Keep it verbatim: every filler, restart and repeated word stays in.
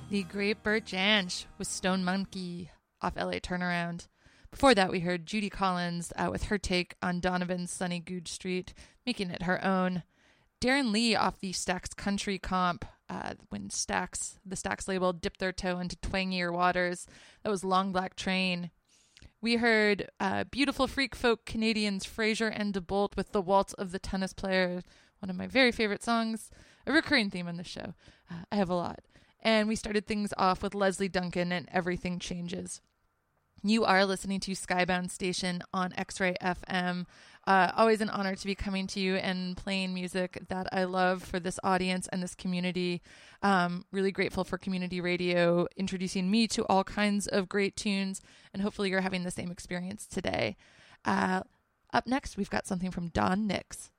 The great Bert Jansch with Stone Monkey off L A Turnaround. Before that, we heard Judy Collins uh, with her take on Donovan's Sunny Goode Street, making it her own. Darren Lee off the Stax Country comp, uh, when Stax, the Stax label, dipped their toe into twangier waters. That was Long Black Train. We heard uh, beautiful freak folk Canadians Fraser and DeBolt with The Waltz of the Tennis Player, one of my very favorite songs, a recurring theme on the show. Uh, I have a lot. And we started things off with Leslie Duncan and Everything Changes. You are listening to Skybound Station on X-Ray F M. Uh, always an honor to be coming to you and playing music that I love for this audience and this community. Um, really grateful for community radio introducing me to all kinds of great tunes, and hopefully you're having the same experience today. Uh, up next, we've got something from Don Nix.